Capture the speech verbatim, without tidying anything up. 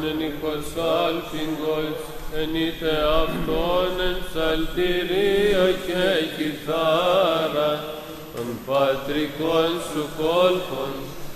Νίκος άλπιγγος, εν είτε αυτόν εν ψαλτηρία και κιθάρα, των πατρικών σου κόλπων,